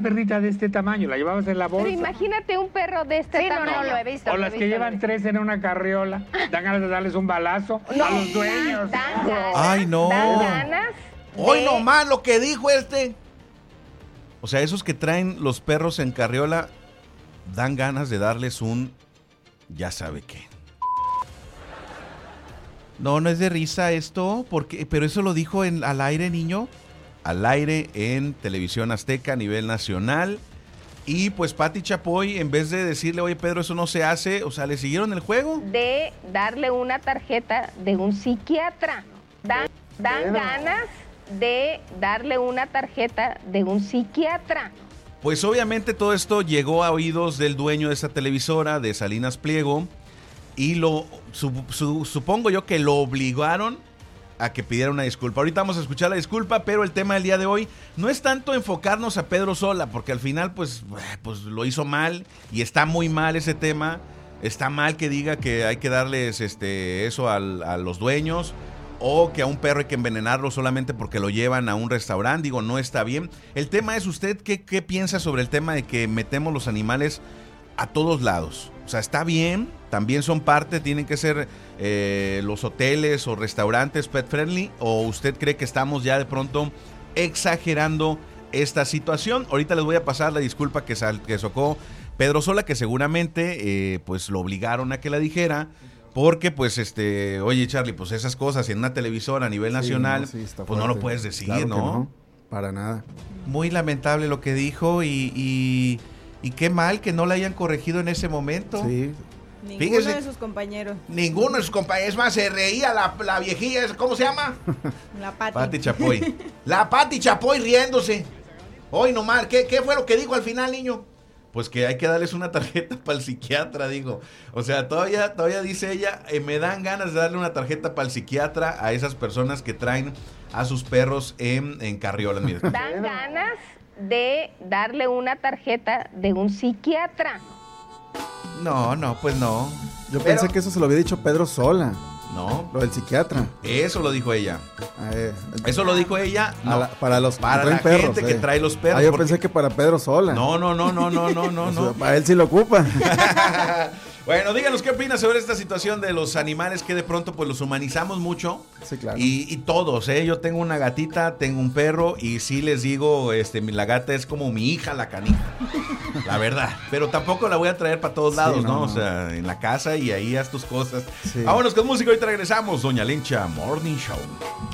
perrita de este tamaño, la llevabas en la bolsa. Pero imagínate un perro de este tamaño. No lo he visto. O las que llevan 3 en una carriola, dan ganas de darles un balazo a los dueños. Dan ganas. Ay, no. Dan ganas. Hoy nomás lo que dijo este. O sea, esos que traen los perros en carriola dan ganas de darles un ya sabe qué. No es de risa esto, pero eso lo dijo al aire, niño. Al aire en Televisión Azteca a nivel nacional. Y pues Pati Chapoy, en vez de decirle, oye Pedro, eso no se hace, o sea, le siguieron el juego. De darle una tarjeta de un psiquiatra. Dan ganas de darle una tarjeta de un psiquiatra. Pues obviamente todo esto llegó a oídos del dueño de esa televisora, de Salinas Pliego, y supongo yo que lo obligaron a que pidiera una disculpa. Ahorita vamos a escuchar la disculpa, pero el tema del día de hoy no es tanto enfocarnos a Pedro Sola, porque al final pues lo hizo mal y está muy mal ese tema. Está mal que diga que hay que darles eso a los dueños, o que a un perro hay que envenenarlo solamente porque lo llevan a un restaurante. Digo, no está bien. El tema es, ¿usted qué piensa sobre el tema de que metemos los animales a todos lados? O sea, está bien, también son parte, tienen que ser los hoteles o restaurantes pet friendly, o usted cree que estamos ya de pronto exagerando esta situación. Ahorita les voy a pasar la disculpa que sacó Pedro Sola, que seguramente pues lo obligaron a que la dijera, porque pues oye Charlie, pues esas cosas en una televisora a nivel nacional, pues no lo puedes decir, claro, ¿no? Para nada. Muy lamentable lo que dijo y qué mal que no la hayan corregido en ese momento. Sí. Ninguno de sus compañeros. Ninguno de sus compañeros. Es más, se reía la viejilla, ¿cómo se llama? La Pati. Pati Chapoy. La Pati Chapoy riéndose. Hoy nomás, ¿qué fue lo que dijo al final, niño? Pues que hay que darles una tarjeta para el psiquiatra, digo. O sea, todavía dice ella, me dan ganas de darle una tarjeta para el psiquiatra a esas personas que traen a sus perros en carriolas. Mira. Dan ganas de darle una tarjeta de un psiquiatra. No, pues no. Yo pensé que eso se lo había dicho Pedro Sola. No. Lo del psiquiatra. Eso lo dijo ella. Eso lo dijo ella. No, para la perros, gente que trae los perros. Yo pensé que para Pedro Sola. No. O sea, para él sí lo ocupa. Bueno, díganos qué opinas sobre esta situación de los animales que de pronto pues los humanizamos mucho. Sí, claro. Y todos, yo tengo una gatita, tengo un perro y sí les digo, la gata es como mi hija, la canija. La verdad. Pero tampoco la voy a traer para todos lados, ¿no? O sea, en la casa y ahí haz tus cosas. Sí. Vámonos con música, ahorita regresamos. Doña Lencha Morning Show.